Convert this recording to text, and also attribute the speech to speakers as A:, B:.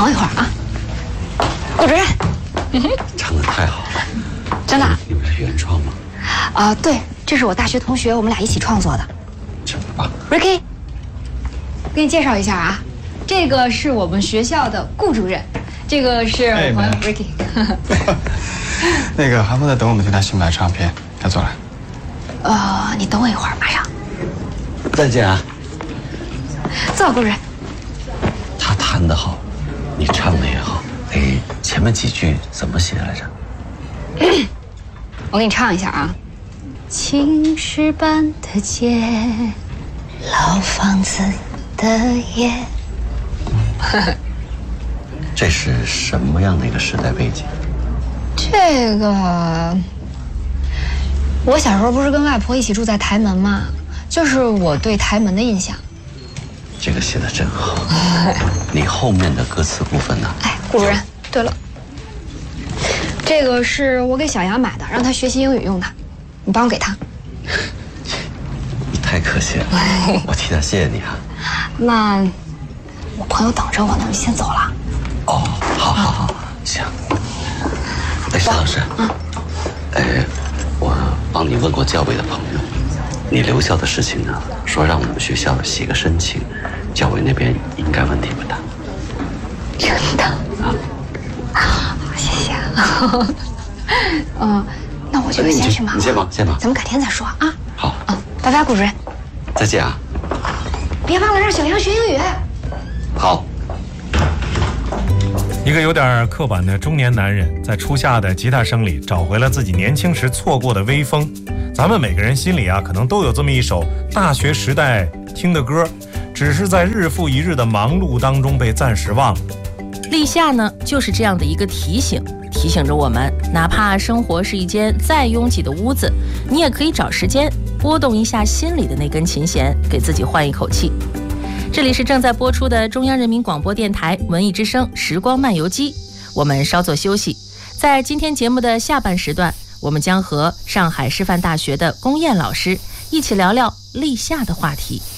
A: 等我一会儿啊。顾主任，
B: 唱得太好了，
A: 真的？
B: 你们是原创吗？
A: 对，这是我大学同学，我们俩一起创作的。
B: 真棒
A: Ricky， 给你介绍一下啊，这个是我们学校的顾主任，这个是我朋友 Ricky。
C: 那个韩风在等我们听他新买唱片，他走了。
A: 你等我一会儿，马上。
B: 再见啊！
A: 坐，顾主任。
B: 他弹得好，你唱的也好。哎，前面几句怎么写来着？
A: 我给你唱一下啊。青石板的街，老房子的夜。
B: 这是什么样的一个时代背景？
A: 这个，我小时候不是跟外婆一起住在台门吗？就是我对台门的印象。
B: 这个写的真好。你后面的歌词部分呢？
A: 哎，顾主任，对了，这个是我给小杨买的，让他学习英语用的，你帮我给他。
B: 你太客气了，我替他谢谢你啊。
A: 那我朋友等着我呢，你先走了。
B: 哦，好，行。哎，沈老师，我帮你问过教委的朋友，你留校的事情呢，说让我们学校写个申请，教委那边应该问题不大。
A: 真的啊？谢谢。那我就先去忙了。
B: 你先忙，
A: 咱们改天再说啊。
B: 好。
A: 拜拜，顾主任。
B: 再见啊。
A: 别忘了让小杨学英语。
B: 好。
D: 一个有点刻板的中年男人，在初夏的吉他声里找回了自己年轻时错过的微风。咱们每个人心里可能都有这么一首大学时代听的歌，只是在日复一日的忙碌当中被暂时忘了。
E: 立夏呢，就是这样的一个提醒着我们，哪怕生活是一间再拥挤的屋子，你也可以找时间拨动一下心里的那根琴弦，给自己换一口气。这里是正在播出的中央人民广播电台文艺之声时光漫游记，我们稍作休息。在今天节目的下半时段，我们将和上海师范大学的龚燕老师一起聊聊立夏的话题。